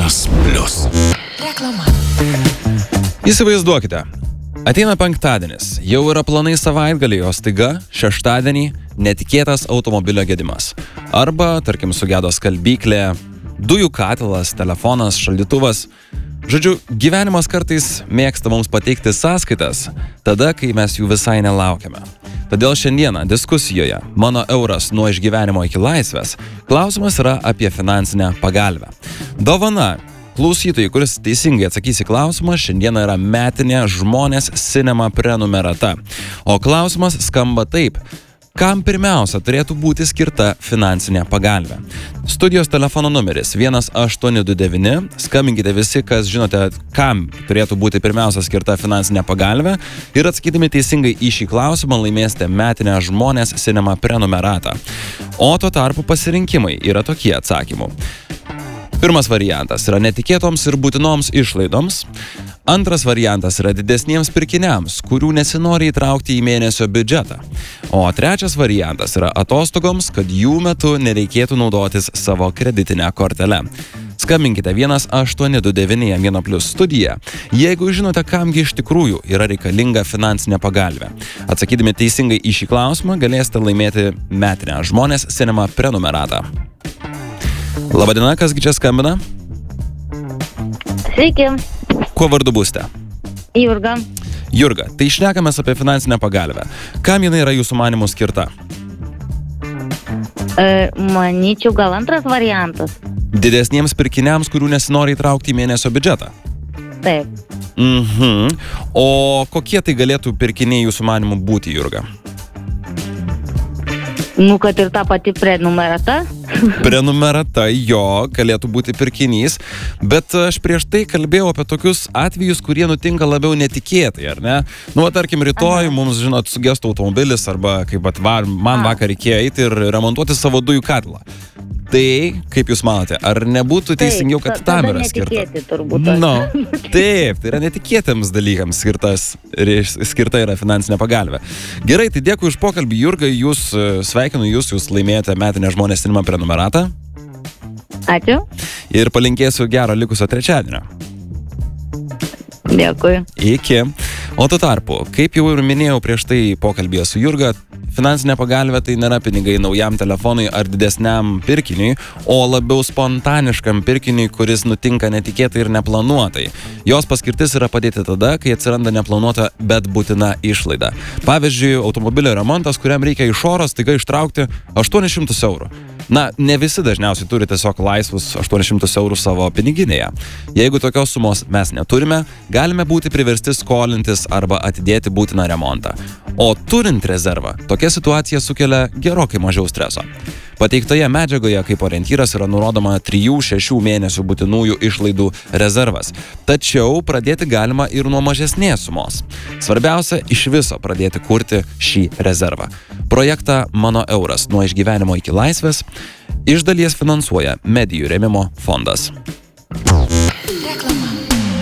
Euras Plus. Reklama. Įsivaizduokite, ateina penktadienis, jau yra planai savaitgalį, o staiga šeštadienį netikėtas automobilio gedimas. Arba, tarkim, sugedo skalbyklė, dujų katilas, telefonas, šaldytuvas. Žodžiu, gyvenimas kartais mėgsta mums pateikti sąskaitas, tada, kai mes jų visai nelaukiame. Todėl šiandieną diskusijoje Mano euras nuo išgyvenimo iki laisvės klausimas yra apie finansinę pagalbę. Dovana klausytojai, kuris teisingai atsakys į klausimą, šiandieną yra metinė Žmonės Cinema prenumerata. O klausimas skamba taip: kam pirmiausia turėtų būti skirta finansinė pagalbė? Studijos telefono numeris 1829. Skambinkite visi, kas žinote, kam turėtų būti pirmiausia skirta finansinė pagalbė, ir atsakydami teisingai į šį klausimą laimėsite metinę Žmonės Cinema prenumeratą. O tuo tarpu pasirinkimai yra tokie atsakymų. Pirmas variantas yra netikėtoms ir būtinoms išlaidoms. Antras variantas yra didesniems pirkiniams, kurių nesinori įtraukti į mėnesio biudžetą. O trečias variantas yra atostogoms, kad jų metu nereikėtų naudotis savo kreditinę kortelę. Skambinkite 1829 studiją, jeigu žinote, kamgi iš tikrųjų yra reikalinga finansinė pagalbė. Atsakydami teisingai į šį klausimą galėsite laimėti metinę Žmonės Cinema prenumeratą. Labadiena, kasgi čia skambina? Sveiki, Kuo vardu būsite? Jurga. Jurga, tai šnekamės apie finansinę pagalbę. Kam jinai yra jūsų manimų skirta? Manyčiau, gal antras variantas. Didesniems pirkiniams, kurių nesinori įtraukti į mėnesio biudžetą? Taip. O kokie tai galėtų pirkiniai jūsų manimų būti, Jurga? Kad ir ta pati prenumerata. Prenumerata, jo, galėtų būti pirkinys, bet aš prieš tai kalbėjau apie tokius atvejus, kurie nutinka labiau netikėtai, ar ne? Tarkim, rytoj mums, sugestų automobilis, arba kaip man vakar reikėjo eiti ir remontuoti savo dujų katilą. Tai, kaip jūs manote, ar nebūtų teisingiau, kad tam yra skirta? Netikėti, turbūt. Taip, tai yra netikėtiems dalykams skirta yra finansinė pagalbė. Gerai, tai dėkui už pokalbį, Jurga, sveikinu jūs laimėjote metinę Žmonės Cinema prenumeratą. Ačiū. Ir palinkėsiu gero likusio trečiadienio. Dėkui. Iki. O tuo tarpu, kaip jau ir minėjau prieš tai pokalbėje su Jurga, finansinė pagalbė tai nėra pinigai naujam telefonui ar didesniam pirkiniui, o labiau spontaniškam pirkiniui, kuris nutinka netikėtai ir neplanuotai. Jos paskirtis yra padėti tada, kai atsiranda neplanuota, bet būtina išlaida. Pavyzdžiui, automobilio remontas, kuriam reikia iš oro staiga ištraukti 800 eurų. Ne visi dažniausiai turi tiesiog laisvus 800 eurų savo piniginėje. Jeigu tokios sumos mes neturime, galime būti priversti skolintis arba atidėti būtiną remontą. O turint rezervą, tokia situacija sukelia gerokai mažiau streso. Pateiktoje medžiagoje kaip orientyras yra nurodoma 3-6 mėnesių būtinųjų išlaidų rezervas. Tačiau pradėti galima ir nuo mažesnės sumos. Svarbiausia iš viso pradėti kurti šį rezervą. Projektą Mano euras nuo išgyvenimo iki laisvės iš dalies finansuoja Medijų rėmimo fondas. Reklama.